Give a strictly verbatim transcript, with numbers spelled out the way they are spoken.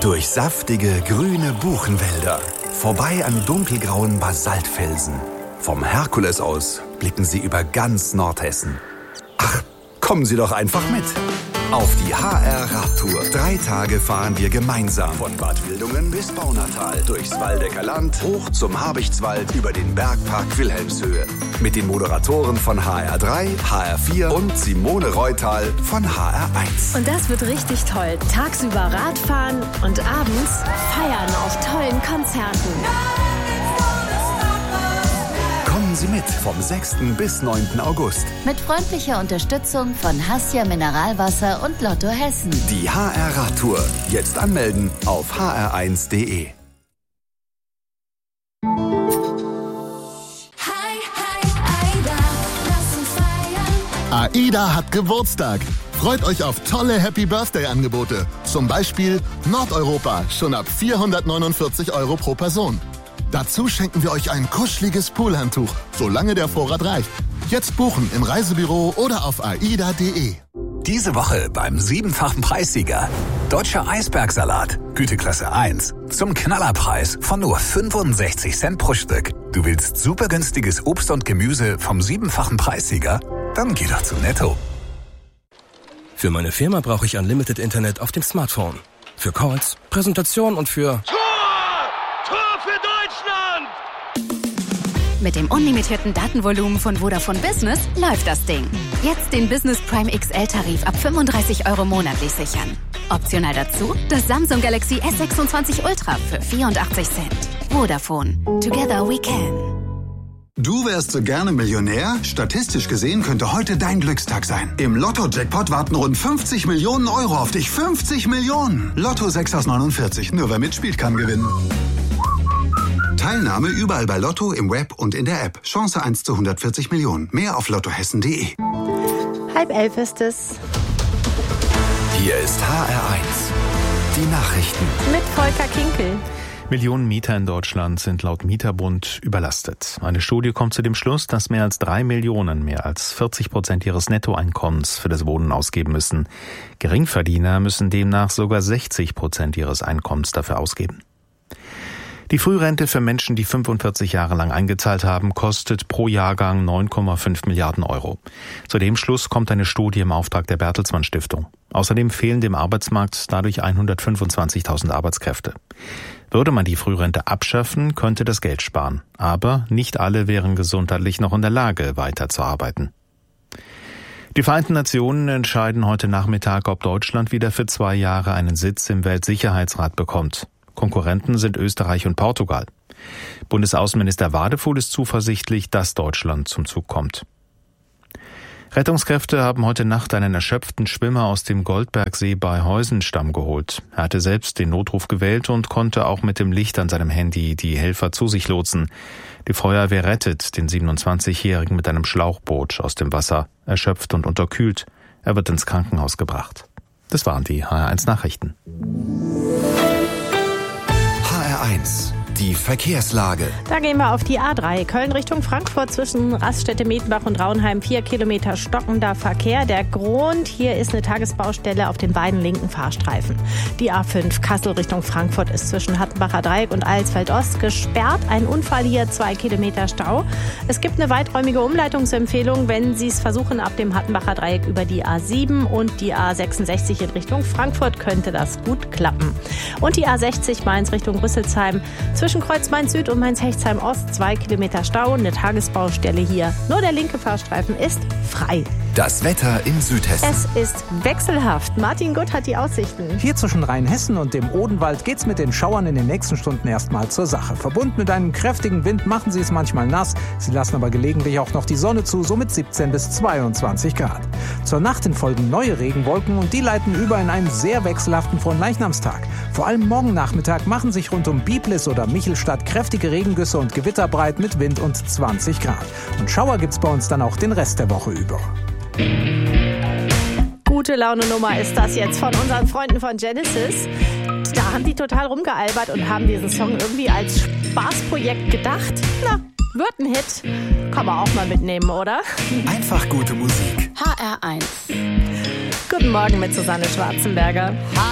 Durch saftige, grüne Buchenwälder, vorbei an dunkelgrauen Basaltfelsen. Vom Herkules aus blicken Sie über ganz Nordhessen. Ach, kommen Sie doch einfach mit. Auf die H R Radtour. Drei Tage fahren wir gemeinsam von Bad Wildungen bis Baunatal, durchs Waldecker Land, hoch zum Habichtswald, über den Bergpark Wilhelmshöhe. Mit den Moderatoren von H R drei, H R vier und Simone Reutal von H R eins. Und das wird richtig toll. Tagsüber Radfahren und abends feiern auf tollen Konzerten. Kommen Sie mit vom sechsten bis neunten August. Mit freundlicher Unterstützung von Hassia Mineralwasser und Lotto Hessen. Die H R Radtour. Jetzt anmelden auf h r eins punkt d e. AIDA hat Geburtstag. Freut euch auf tolle Happy-Birthday-Angebote. Zum Beispiel Nordeuropa, schon ab vierhundertneunundvierzig Euro pro Person. Dazu schenken wir euch ein kuscheliges Poolhandtuch, solange der Vorrat reicht. Jetzt buchen im Reisebüro oder auf aida punkt d e. Diese Woche beim siebenfachen Preissieger. Deutscher Eisbergsalat, Güteklasse eins. Zum Knallerpreis von nur fünfundsechzig Cent pro Stück. Du willst super günstiges Obst und Gemüse vom siebenfachen Preissieger? Dann geh doch zu Netto. Für meine Firma brauche ich Unlimited Internet auf dem Smartphone. Für Calls, Präsentation und für... Mit dem unlimitierten Datenvolumen von Vodafone Business läuft das Ding. Jetzt den Business Prime X L-Tarif ab fünfunddreißig Euro monatlich sichern. Optional dazu das Samsung Galaxy S sechsundzwanzig Ultra für vierundachtzig Cent. Vodafone. Together we can. Du wärst so gerne Millionär? Statistisch gesehen könnte heute dein Glückstag sein. Im Lotto-Jackpot warten rund fünfzig Millionen Euro auf dich. fünfzig Millionen! Lotto sechs aus neunundvierzig. Nur wer mitspielt, kann gewinnen. Teilnahme überall bei Lotto, im Web und in der App. Chance eins zu hundertvierzig Millionen. Mehr auf lottohessen punkt d e. Halb elf ist es. Hier ist H R eins. Die Nachrichten. Mit Volker Kinkel. Millionen Mieter in Deutschland sind laut Mieterbund überlastet. Eine Studie kommt zu dem Schluss, dass mehr als drei Millionen, mehr als vierzig Prozent ihres Nettoeinkommens für das Wohnen ausgeben müssen. Geringverdiener müssen demnach sogar sechzig Prozent ihres Einkommens dafür ausgeben. Die Frührente für Menschen, die fünfundvierzig Jahre lang eingezahlt haben, kostet pro Jahrgang neun Komma fünf Milliarden Euro. Zu dem Schluss kommt eine Studie im Auftrag der Bertelsmann Stiftung. Außerdem fehlen dem Arbeitsmarkt dadurch hundertfünfundzwanzigtausend Arbeitskräfte. Würde man die Frührente abschaffen, könnte das Geld sparen. Aber nicht alle wären gesundheitlich noch in der Lage, weiterzuarbeiten. Die Vereinten Nationen entscheiden heute Nachmittag, ob Deutschland wieder für zwei Jahre einen Sitz im Weltsicherheitsrat bekommt. Konkurrenten sind Österreich und Portugal. Bundesaußenminister Wadefuhl ist zuversichtlich, dass Deutschland zum Zug kommt. Rettungskräfte haben heute Nacht einen erschöpften Schwimmer aus dem Goldbergsee bei Heusenstamm geholt. Er hatte selbst den Notruf gewählt und konnte auch mit dem Licht an seinem Handy die Helfer zu sich lotsen. Die Feuerwehr rettet den siebenundzwanzigjährigen mit einem Schlauchboot aus dem Wasser, erschöpft und unterkühlt. Er wird ins Krankenhaus gebracht. Das waren die H R eins Nachrichten. H R eins. Die Verkehrslage. Da gehen wir auf die A drei. Köln Richtung Frankfurt zwischen Raststätte Metenbach und Raunheim. Vier Kilometer stockender Verkehr. Der Grund, hier ist eine Tagesbaustelle auf den beiden linken Fahrstreifen. Die A fünf Kassel Richtung Frankfurt ist zwischen Hattenbacher Dreieck und Alsfeld-Ost gesperrt. Ein Unfall hier, zwei Kilometer Stau. Es gibt eine weiträumige Umleitungsempfehlung, wenn Sie es versuchen, ab dem Hattenbacher Dreieck über die A sieben und die A sechsundsechzig in Richtung Frankfurt könnte das gut klappen. Und die A sechzig Mainz Richtung Rüsselsheim. Zwischen Kreuz Mainz-Süd und Mainz-Hechtsheim-Ost zwei Kilometer Stau, eine Tagesbaustelle hier. Nur der linke Fahrstreifen ist frei. Das Wetter in Südhessen. Es ist wechselhaft. Martin Gutt hat die Aussichten. Hier zwischen Rheinhessen und dem Odenwald geht's mit den Schauern in den nächsten Stunden erstmal zur Sache. Verbunden mit einem kräftigen Wind machen sie es manchmal nass. Sie lassen aber gelegentlich auch noch die Sonne zu, so mit siebzehn bis zweiundzwanzig Grad. Zur Nacht hin folgen neue Regenwolken und die leiten über in einen sehr wechselhaften Fronleichnamstag. Vor allem morgen Nachmittag machen sich rund um Biblis oder Michelstadt kräftige Regengüsse und Gewitter breit mit Wind und zwanzig Grad. Und Schauer gibt's bei uns dann auch den Rest der Woche über. Gute Laune-Nummer ist das jetzt von unseren Freunden von Genesis. Da haben die total rumgealbert und haben diesen Song irgendwie als Spaßprojekt gedacht. Na, wird ein Hit. Kann man auch mal mitnehmen, oder? Einfach gute Musik. H R eins. Guten Morgen mit Susanne Schwarzenberger.